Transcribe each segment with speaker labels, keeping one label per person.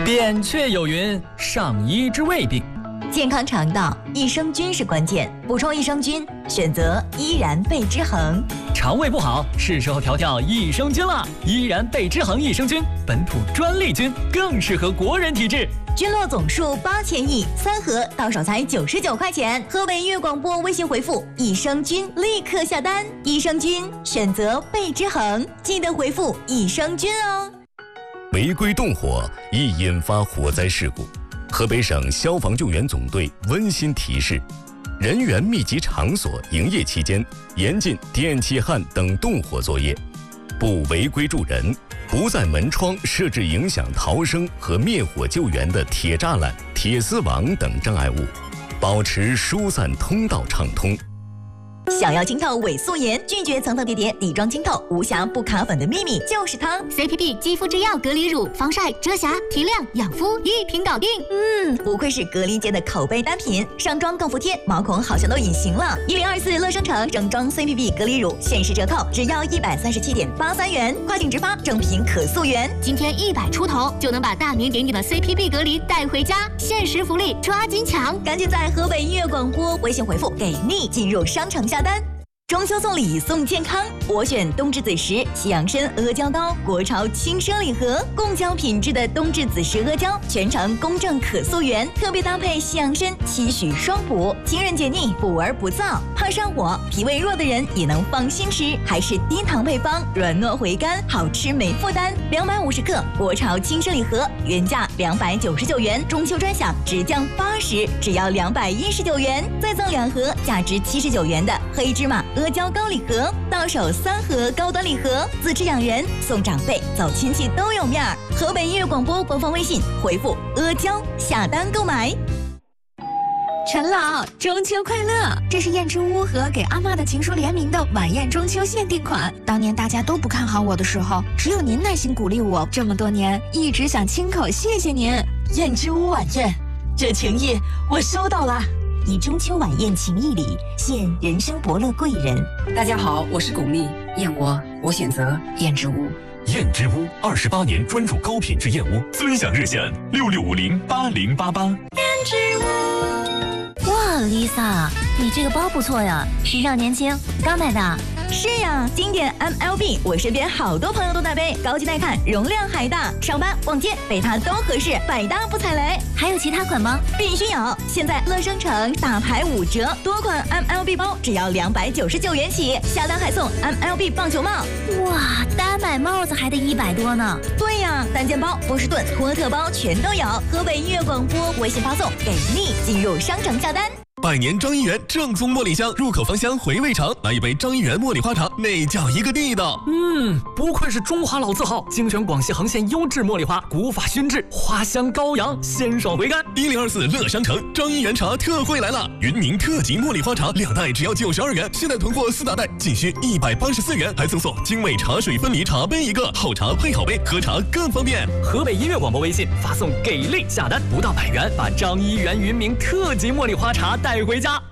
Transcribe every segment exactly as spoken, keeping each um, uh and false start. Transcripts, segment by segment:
Speaker 1: 扁鹊有云：上医之未病。
Speaker 2: 健康肠道，益生菌是关键，补充益生菌，选择依然贝之恒。
Speaker 1: 肠胃不好，是时候调调益生菌了。依然贝之恒益生菌，本土专利菌，更适合国人体质。
Speaker 2: 菌落总数八千亿，三盒到手才九十九块钱。河北音乐广播微信回复益生菌，立刻下单。益生菌选择贝之恒，记得回复益生菌哦。
Speaker 3: 违规动火易引发火灾事故。河北省消防救援总队温馨提示：人员密集场所营业期间，严禁电气焊等动火作业，不违规助人，不在门窗设置影响逃生和灭火救援的铁栅栏、铁丝网等障碍物，保持疏散通道畅通。
Speaker 2: 想要清透伪素颜，拒绝层层叠叠底妆清透，无瑕不卡粉的秘密就是它
Speaker 4: C P P 肌肤之钥隔离乳，防晒、遮瑕、提亮、养肤一瓶搞定。
Speaker 2: 嗯，不愧是隔离界的口碑单品，上妆更服帖，毛孔好像都隐形了。一零二四乐生城整装 C P P 隔离乳限时折扣，只要一百三十七点八三元，跨境直发，正品可溯源。
Speaker 4: 今天一百出头就能把大名鼎鼎的 C P P 隔离带回家，限时福利抓紧抢！
Speaker 2: 赶紧在河北音乐广播微信回复给力进入商城下单。中秋送礼送健康，我选冬至子时西洋参阿胶糕，国潮轻奢礼盒，贡胶品质的冬至子时阿胶，全程公正可溯源，特别搭配西洋参，期许双补，清润解腻，补而不燥，怕上火、脾胃弱的人也能放心吃，还是低糖配方，软糯回甘，好吃没负担。两百五十克国潮轻奢礼盒，原价两百九十九元，中秋专享直降八十，只要两百一十九元，再赠两盒价值七十九元的黑芝麻阿胶糕礼盒，到手三盒高端礼盒，自吃养人送长辈走亲戚都有面儿。河北音乐广播官方微信回复阿胶下单购买。
Speaker 5: 陈老，中秋快乐！这是燕之屋和给阿嬷的情书联名的晚宴中秋限定款。当年大家都不看好我的时候，只有您耐心鼓励我，这么多年一直想亲口谢谢您。
Speaker 6: 燕之屋晚宴，这情谊我收到了。
Speaker 7: 以中秋晚宴情谊礼，献人生伯乐贵人。
Speaker 8: 大家好，我是巩俐，燕窝我选择燕之屋。
Speaker 9: 燕之屋二十八年专注高品质燕窝，尊享热线六六五零八零八八。
Speaker 2: 燕之屋。哇 ，Lisa， 你这个包不错呀，时尚年轻，刚买的。是呀，经典 M L B， 我身边好多朋友都在背，高级耐看，容量还大，上班逛街背它都合适，百搭不踩雷。还有其他款吗？必须有！现在乐生城大牌五折，多款 M L B 包只要两百九十九元起，下单还送 M L B 棒球帽。哇，单买帽子还得一百多呢。对呀，单肩包、波士顿、托特包全都有。河北音乐广播微信发送给力，进入商城下单。
Speaker 10: 百年张一元正宗茉莉香，入口芳香，回味长。来一杯张一元茉莉花茶，那叫一个地道。
Speaker 1: 嗯，不愧是中华老字号，精选广西恒县优质茉莉花，古法熏制，花香高扬，鲜爽回甘。
Speaker 10: 一零二四乐商城张一元茶特惠来了，云宁特级茉莉花茶两袋只要九十二元，现在囤货四大袋仅需一百八十四元，还赠送精美茶水分离茶杯一个，好茶配好杯，喝茶更方便。
Speaker 1: 河北音乐广播微信发送给力下单，不到百元，把张一元云明特级茉莉花茶带回家。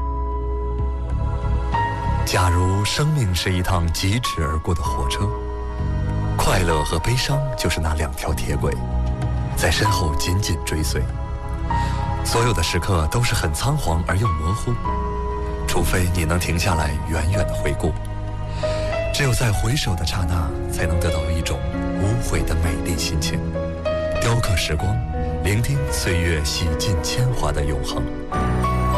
Speaker 11: 假如生命是一趟疾驰而过的火车，快乐和悲伤就是那两条铁轨，在身后紧紧追随。所有的时刻都是很仓皇而又模糊，除非你能停下来远远的回顾。只有在回首的刹那，才能得到一种无悔的美丽心情。雕刻时光，聆听岁月洗尽铅华的永恒。